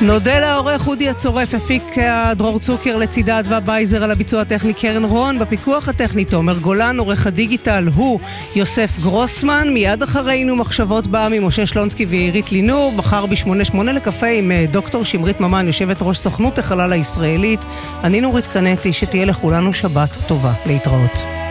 נודה לעורך אודי הצורף, הפיק דרור צוקר, לצידה אדווה בייזר, על הביצוע הטכני קרן רון, בפיקוח הטכני תומר גולן, עורך הדיגיטל הוא יוסף גרוסמן. מיד אחרינו מחשבות בעם עם משה שלונסקי ועירית לינור, מחר ב8:08 לקפה עם דוקטור שמרית ממן, יושבת ראש סוכנות החלל הישראלית. אני נורית קנטי, שתהיה לכולנו שבת טובה, להתראות.